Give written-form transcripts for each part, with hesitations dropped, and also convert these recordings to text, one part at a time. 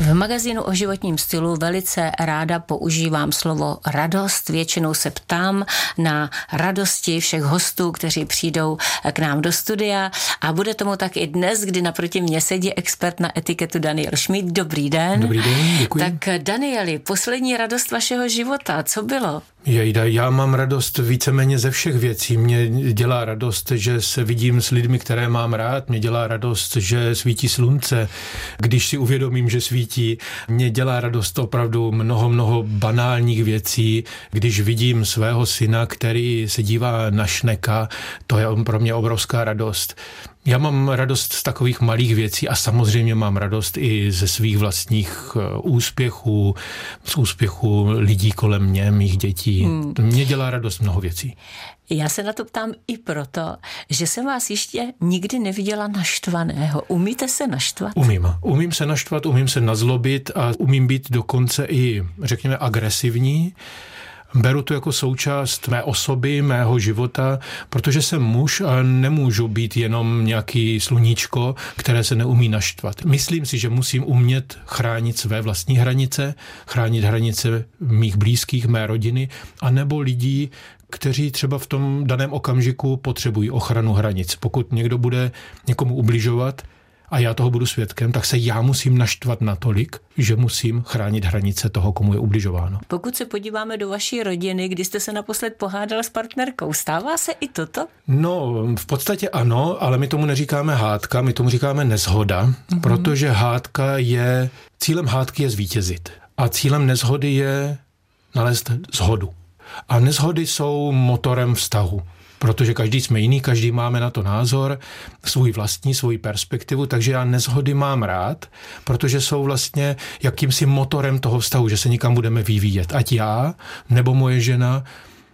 V magazínu o životním stylu velice ráda používám slovo radost. Většinou se ptám na radosti všech hostů, kteří přijdou k nám do studia a bude tomu tak i dnes, kdy naproti mně sedí expert na etiketu Daniel Šmíd. Dobrý den. Dobrý den, děkuji. Tak Danieli, poslední radost vašeho života, co bylo? Já mám radost víceméně ze všech věcí. Mě dělá radost, že se vidím s lidmi, které mám rád. Mě dělá radost, že svítí slunce, když si uvědomím, že svítí. Mě dělá radost opravdu mnoho banálních věcí. Když vidím svého syna, který se dívá na šneka, to je pro mě obrovská radost. Já mám radost z takových malých věcí a samozřejmě mám radost i ze svých vlastních úspěchů, z úspěchu lidí kolem mě, mých dětí. Mě dělá radost mnoho věcí. Já se na to ptám i proto, že jsem vás ještě nikdy neviděla naštvaného. Umíte se naštvat? Umím se naštvat, umím se nazlobit a umím být dokonce i, řekněme, agresivní. Beru to jako součást mé osoby, mého života, protože jsem muž a nemůžu být jenom nějaký sluníčko, které se neumí naštvat. Myslím si, že musím umět chránit své vlastní hranice, chránit hranice mých blízkých, mé rodiny, anebo lidí, kteří třeba v tom daném okamžiku potřebují ochranu hranic. Pokud někdo bude někomu ubližovat, a já toho budu svědkem, tak se já musím naštvat natolik, že musím chránit hranice toho, komu je ubližováno. Pokud se podíváme do vaší rodiny, kdy jste se naposled pohádal s partnerkou, stává se i toto? No, v podstatě ano, ale my tomu neříkáme hádka, my tomu říkáme neshoda, protože cílem hádky je zvítězit a cílem neshody je nalézt shodu. A neshody jsou motorem vztahu. Protože každý jsme jiný, každý máme na to názor, svůj vlastní, svoji perspektivu, takže já neshody mám rád, protože jsou vlastně jakýmsi motorem toho vztahu, že se někam budeme vyvíjet. Ať já, nebo moje žena,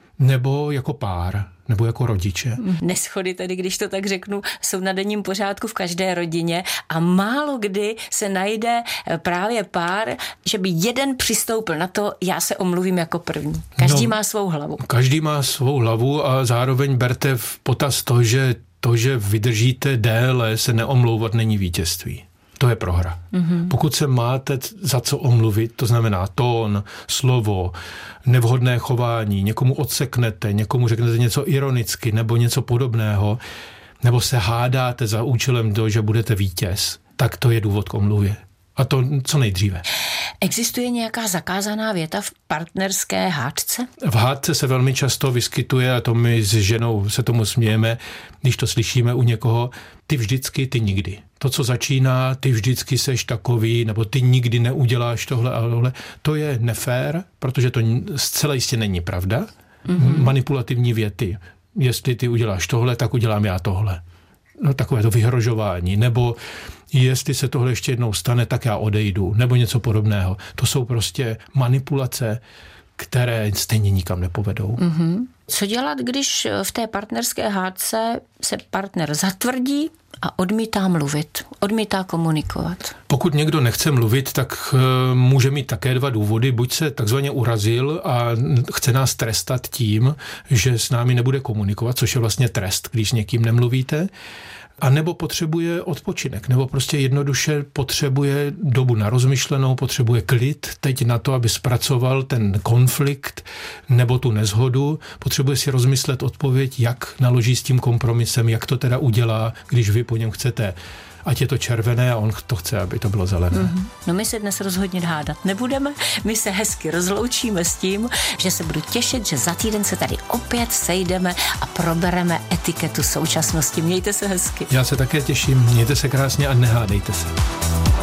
nebo jako pár, nebo jako rodiče. Neshody tedy, když to tak řeknu, jsou na denním pořádku v každé rodině a málo kdy se najde právě pár, že by jeden přistoupil na to, já se omluvím jako první. Každý má svou hlavu. Každý má svou hlavu a zároveň berte v potaz to, že vydržíte déle, se neomlouvat není vítězství. To je prohra. Pokud se máte za co omluvit, to znamená tón, slovo, nevhodné chování, někomu odseknete, někomu řeknete něco ironicky nebo něco podobného, nebo se hádáte za účelem toho, že budete vítěz, tak to je důvod k omluvě. A to co nejdříve. Existuje nějaká zakázaná věta v partnerské hádce? V hádce se velmi často vyskytuje, a to my s ženou se tomu smějeme, když to slyšíme u někoho, ty vždycky, ty nikdy. To, co začíná, ty vždycky seš takový, nebo ty nikdy neuděláš tohle a tohle, to je nefér, protože to zcela jistě není pravda. Manipulativní věty. Jestli ty uděláš tohle, tak udělám já tohle. No, takové to vyhrožování, nebo jestli se tohle ještě jednou stane, tak já odejdu, nebo něco podobného. To jsou prostě manipulace, které stejně nikam nepovedou. Co dělat, když v té partnerské hádce se partner zatvrdí a odmítá mluvit, odmítá komunikovat? Pokud někdo nechce mluvit, tak může mít také dva důvody. Buď se takzvaně urazil a chce nás trestat tím, že s námi nebude komunikovat, což je vlastně trest, když s někým nemluvíte, a nebo potřebuje odpočinek, nebo prostě jednoduše potřebuje dobu na rozmyšlenou, potřebuje klid teď na to, aby zpracoval ten konflikt nebo tu neshodu, potřebuje si rozmyslet odpověď, jak naloží s tím kompromisem, jak to teda udělá, když vy po něm chcete, ať je to červené a on to chce, aby to bylo zelené. No my se dnes rozhodně hádat nebudeme, my se hezky rozloučíme s tím, že se budu těšit, že za týden se tady opět sejdeme a probereme etiketu současnosti. Mějte se hezky. Já se také těším, mějte se krásně a nehádejte se.